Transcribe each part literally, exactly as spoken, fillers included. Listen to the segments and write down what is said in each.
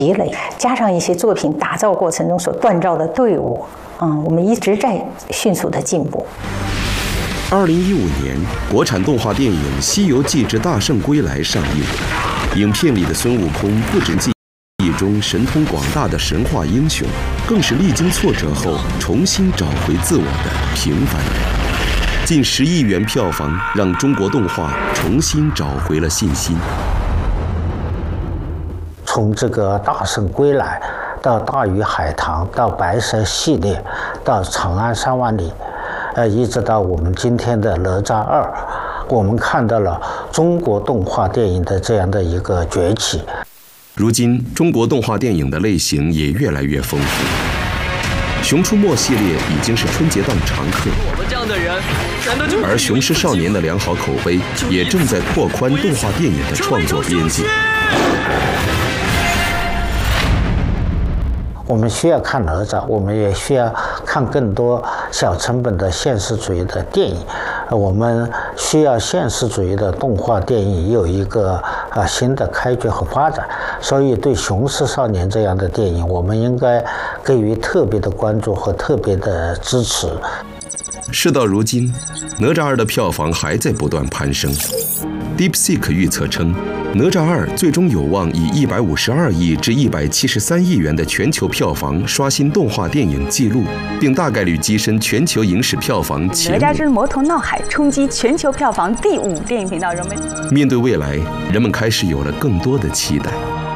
积累，加上一些作品打造过程中所锻造的队伍，嗯，我们一直在迅速的进步。 二零一五年，国产动画电影《西游记之大圣归来》上映，影片里的孙悟空不仅记忆中神通广大的神话英雄，更是历经挫折后重新找回自我的平凡人。近十亿元票房让中国动画重新找回了信心。 从这个大圣归来到大鱼海棠，到白蛇系列，到长安三万里，呃，一直到我们今天的哪吒二，我们看到了中国动画电影的这样的一个崛起。 如今，中国动画电影的类型也越来越丰富，《熊出没》系列已经是春节档常客。 我们这样的人，难道就而《雄狮少年》的良好口碑也正在扩宽动画电影的创作边界。 我们需要看哪吒，我们也需要看更多小成本的现实主义的电影。我们需要现实主义的动画电影有一个啊新的开掘和发展。所以，对《雄狮少年》这样的电影，我们应该给予特别的关注和特别的支持。 事到如今，哪吒二的票房还在不断攀升。DeepSeek 预测称，哪吒二最终有望以一百五十二亿至一百七十三亿元的全球票房刷新动画电影纪录，并大概率跻身全球影史票房前五。 哪吒之魔童闹海冲击全球票房第五，电影频道人们面对未来，人们开始有了更多的期待。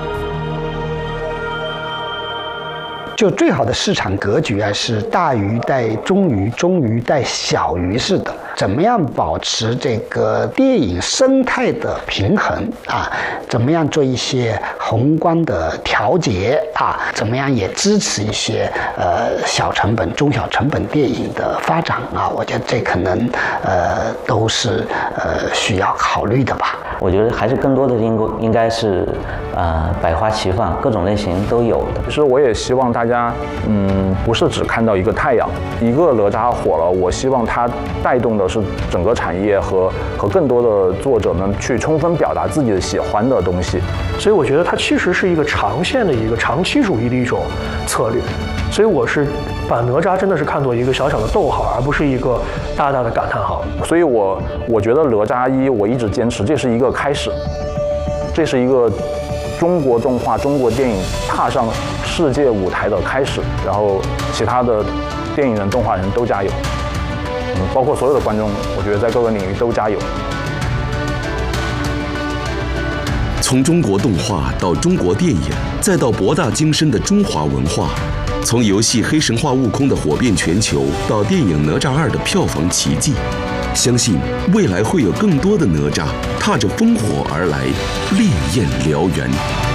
就最好的市场格局啊，是大鱼带中鱼，中鱼带小鱼似的。怎么样保持这个电影生态的平衡啊？怎么样做一些宏观的调节啊？怎么样也支持一些呃小成本、中小成本电影的发展啊？我觉得这可能呃都是呃需要考虑的吧。 我觉得还是更多的应该应该是呃百花齐放，各种类型都有的。 其实我也希望大家嗯不是只看到一个太阳，一个哪吒火了，我希望它带动的是整个产业和和更多的作者们去充分表达自己的喜欢的东西。 所以我觉得它其实是一个长线的一个长期主义的一种策略。所以我是把哪吒真的是看作一个小小的逗号，而不是一个大大的感叹号。 所以我我觉得哪吒一我一直坚持，这是一个开始，这是一个中国动画、中国电影踏上世界舞台的开始。然后其他的电影人、动画人都加油，嗯，包括所有的观众，我觉得在各个领域都加油。 从中国动画到中国电影，再到博大精深的中华文化，从游戏《黑神话：悟空》的火遍全球，到电影《哪吒二》的票房奇迹，相信未来会有更多的哪吒踏着烽火而来，烈焰燎原。